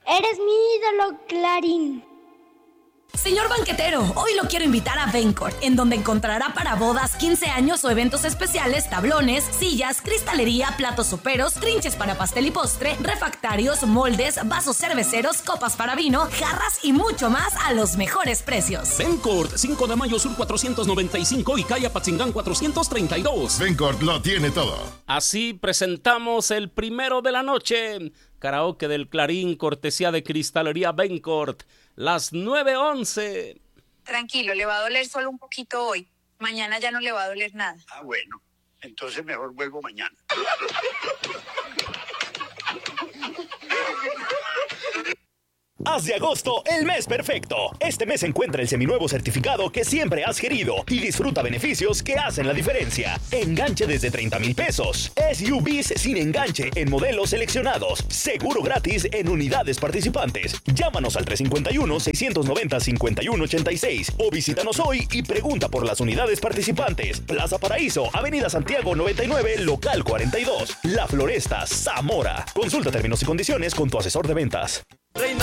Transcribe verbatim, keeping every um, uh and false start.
Eres mi ídolo, Clarín. Señor banquetero, hoy lo quiero invitar a Bencourt, en donde encontrará para bodas, quince años o eventos especiales, tablones, sillas, cristalería, platos soperos, trinches para pastel y postre, refractarios, moldes, vasos cerveceros, copas para vino, jarras y mucho más a los mejores precios. Bencourt, cinco de mayo sur cuatrocientos noventa y cinco y calle Apatzingán cuatrocientos treinta y dos. Bencourt lo tiene todo. Así presentamos el primero de la noche. Karaoke del Clarín, cortesía de Cristalería Bencourt. Las nueve once. Tranquilo, le va a doler solo un poquito hoy. Mañana ya no le va a doler nada. Ah, bueno. Entonces mejor vuelvo mañana. Haz de agosto el mes perfecto. Este mes encuentra el seminuevo certificado que siempre has querido y disfruta beneficios que hacen la diferencia. Enganche desde treinta mil pesos. S U Vs sin enganche en modelos seleccionados. Seguro gratis en unidades participantes. Llámanos al tres cinco uno, seis nueve cero, cinco uno ocho seis o visítanos hoy y pregunta por las unidades participantes. Plaza Paraíso, Avenida Santiago noventa y nueve, local cuarenta y dos. La Floresta, Zamora. Consulta términos y condiciones con tu asesor de ventas.